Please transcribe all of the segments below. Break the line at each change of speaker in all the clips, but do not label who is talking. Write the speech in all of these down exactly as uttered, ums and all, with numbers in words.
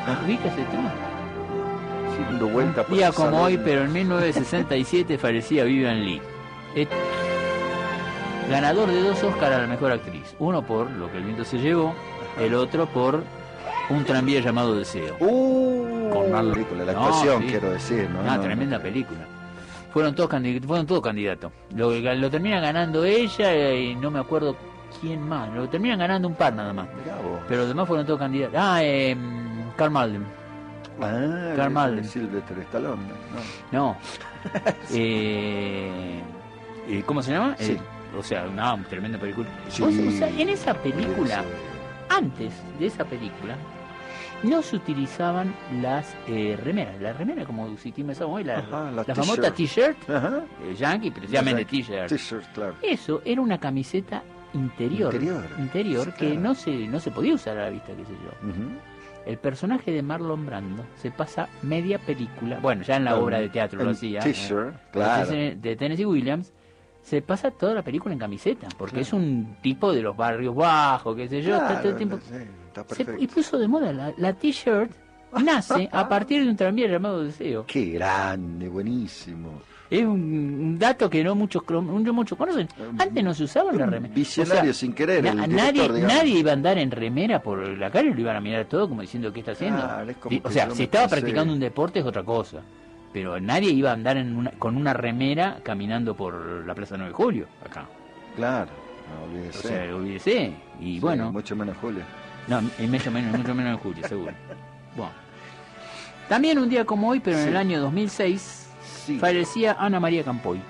¿Ubica ese tema?
Sí, dando vuelta por
Día
el
como
salón.
hoy, pero en mil novecientos sesenta y siete fallecía Vivian Leigh. Et- Ganador de dos Oscars a la mejor actriz. Uno por Lo que el viento se llevó, el otro por Un tranvía llamado Deseo.
Uh,
Con Marlon-
película, la
No,
actuación,
sí.
quiero decir, ¿no?
Una
No,
tremenda
no.
película. Fueron todos candidatos, fueron todos candidatos. Lo, lo termina ganando ella y no me acuerdo quién más. Lo terminan ganando un par nada más.
Mirá vos.
Pero los demás fueron todos candidatos. Ah, eh, Carl Malden.
Ah,
Carl
de-
Malden.
de Sylvester Stallone, ¿no?
No. eh, eh, ¿Cómo se llama?
Sí.
Eh, o sea, una tremenda película.
Sí.
O sea, o sea, en esa película, antes de esa película, no se utilizaban las eh, remeras. La remera, como si utilizamos hoy, la,
Ajá,
la
la
famosa
t-shirt.
t-shirt,
Ajá.
eh, yankee, precisamente
Yankee.
t-shirt.
T-shirt, claro.
Eso era una camiseta interior,
Interior.
interior,
Sí,
que
claro.
no se no se podía usar a la vista, qué sé yo.
Ujú.
El personaje de Marlon Brando se pasa media película, bueno, ya en la
Claro,
obra de teatro lo
en
hacía,
t-shirt,
eh,
claro.
de de Tennessee Williams, se pasa toda la película en camiseta, porque
Claro.
es un tipo de los barrios bajos, qué sé yo, está todo el
Claro,
tiempo.
sí, está
Se,
perfecto.
y puso de moda la, la t-shirt, nace a partir de un tranvía llamado Deseo.
Qué grande, buenísimo.
Es un, un dato que no muchos cro- no muchos conocen. Antes no se usaban las
Un
remeras.
visionario sin querer, el director,
nadie,
digamos.
nadie iba a andar en remera por la calle y lo iban a mirar todo como diciendo qué está haciendo.
Claro, es como
Sí, o
que
sea,
yo
si
me
estaba
puse-
practicando un deporte es otra cosa. Pero nadie iba a andar en una, con una remera caminando por la Plaza nueve de Julio, acá.
Claro, no
O
olvídese.
sea, olvídese. Y
Sí,
bueno,
mucho menos Julio.
no, es mucho menos, mucho menos en julio, seguro. Bueno. También un día como hoy, pero en
Sí.
el año dos mil seis,
Sí.
fallecía Ana María Campoy.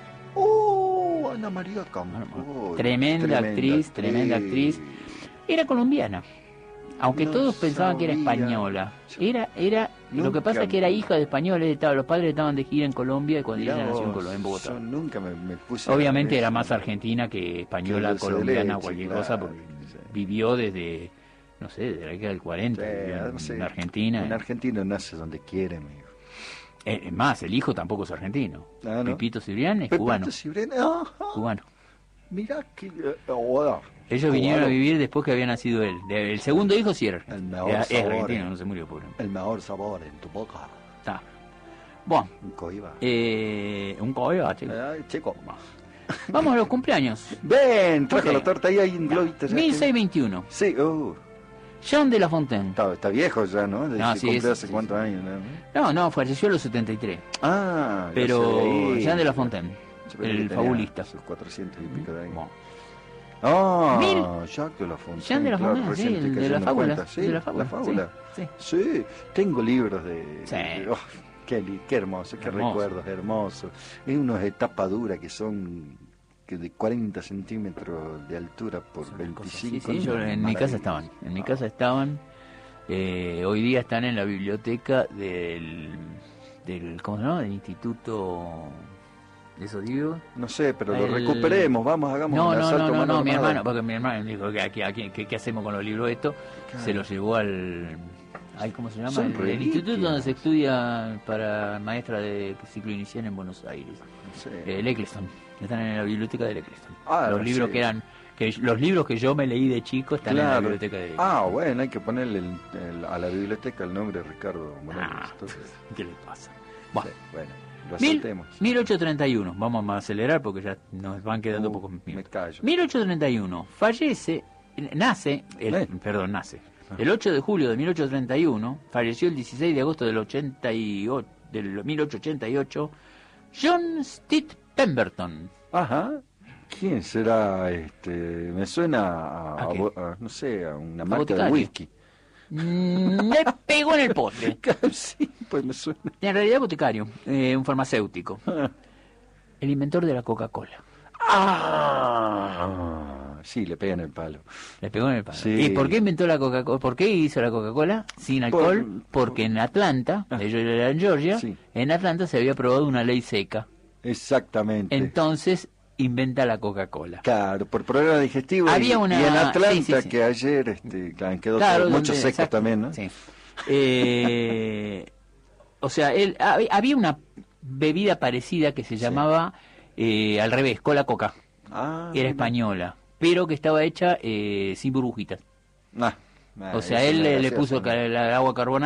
¡Oh! Ana María Campoy.
Tremenda actriz, tremenda actriz. Era colombiana. Aunque
No
todos pensaban que era
sabía.
española.
Yo
Era, era, lo que
nunca
pasa es que era
me-
hija de españoles, estaba, los padres estaban de gira en Colombia y cuando
Mirá
ella nació en,
vos,
Colo- en Bogotá.
yo nunca me, me puse a
Obviamente
ver
era
eso.
más argentina que española,
Que dulce de
colombiana o
leche,
cualquier
claro,
cosa, porque
sí.
vivió desde, no sé, desde la década del cuarenta,
Sí,
vivió en,
además, sí,
en Argentina.
Un argentino nace donde quiere, amigo.
Eh, Es más, el hijo tampoco es argentino.
Ah, ¿no?
Pipito Cibrián es
Pepito
cubano.
Cibrián, ajá.
Cubano.
Mirá que... eh, oh,
Ellos vinieron a vivir después que había nacido él. De- El segundo hijo sí era
El
argentino.
mejor
Era- es
sabor,
argentino,
eh.
no se murió, pobre.
El mejor sabor en tu boca.
Está. Bueno,
Un coiba.
eh, un colega, chico.
Ay, chico.
Vamos a los cumpleaños.
Ven, trajo
Ok.
la torta ahí, hay un globito. ya
mil
que-
seiscientos veintiuno.
Sí, uh,
Jean de La Fontaine.
está, está viejo ya, ¿no? Desde
No,
que
sí,
cumplió
es-
hace
sí,
cuántos
sí.
años, ¿no?
No, no, falleció a los setenta y tres.
Ah, ya
Pero
sé de ahí.
Jean de La Fontaine,
Yo pensé que
el
tenía
fabulista.
Sus cuatrocientos y pico de años.
Bueno.
Ah,
Mil-
Jacques de La Fontaine.
Jean de La
claro,
Fontaine, sí,
recién
el
estoy
de la
cayendo en
fábula.
cuenta. Sí,
de la fábula.
la fábula.
Sí, sí.
Sí, tengo libros de...
Sí.
de- oh, qué, li- qué hermoso, qué
Hermoso.
recuerdos hermosos. Es unos etapaduras que son que de cuarenta centímetros de altura por
Sí,
veinticinco.
sí, yo, en mi casa estaban. En mi casa estaban. eh, hoy día están en la biblioteca del, del ¿cómo se llama? Del Instituto de esos libros.
No sé, pero lo
El-
recuperemos, vamos, hagamos
No,
un
no,
asalto
no, no,
mano
no, mi
armada.
hermano, porque mi hermano dijo que aquí, aquí, ¿qué, qué hacemos con los libros esto?
Claro.
Se los llevó al, ay, ¿cómo se llama?
Son
El, el
reliquias.
instituto donde se estudia para maestra de ciclo inicial en Buenos Aires,
Sí.
el Eccleston. Están en la biblioteca del Eccleston.
Ah,
los libros
sí.
que eran, que los libros que yo me leí de chico están en la
Claro.
biblioteca del Eccleston.
Ah, bueno, hay que ponerle el- el- a la biblioteca el nombre de Ricardo Morales.
Ah,
entonces,
¿qué le pasa? Bueno,
sí, bueno, lo
Mil-
asaltemos.
mil ochocientos treinta y uno, vamos a acelerar porque ya nos van quedando
Uh,
pocos
me
minutos.
callo.
mil ochocientos treinta y uno, fallece, nace, el,
Eh.
perdón, nace.
Ah.
El ocho de julio de mil ochocientos treinta y uno, falleció el dieciséis de agosto del, ochenta y ocho, del mil ochocientos ochenta y ocho, John Stitt Pemberton.
Ajá. ¿Quién será este? Me suena a,
¿A
a
qué?
bo- a, no sé, a una marca de
boticario.
whisky.
Mm, Le pegó en el poste.
Sí, pues me suena.
En realidad boticario, eh, un farmacéutico. El inventor de la Coca-Cola.
Ah, sí, le pegan el palo.
Le pegó en el palo.
Sí.
¿Y por qué inventó la Coca-Cola? ¿Por qué hizo la Coca-Cola sin alcohol?
Por-
Porque en Atlanta,
Ah.
ellos eran en Georgia,
Sí.
en Atlanta se había aprobado una ley seca.
Exactamente.
Entonces inventa la Coca-Cola.
Claro, por problema digestivo.
Había
y,
una-
y en Atlanta,
sí, sí, sí.
que ayer este, claro, quedó
Claro,
todo- mucho
donde-
seco
exacto,
también, ¿no?
sí. Eh, o sea, él, hab- había una bebida parecida que se llamaba eh, al revés, Cola-Coca.
Ah,
Era
mira.
española, pero que estaba hecha eh, sin burbujitas.
Ah, ah,
O sea,
eso
él
es
le, le
gracioso,
puso
¿no?
ca- el agua carbonada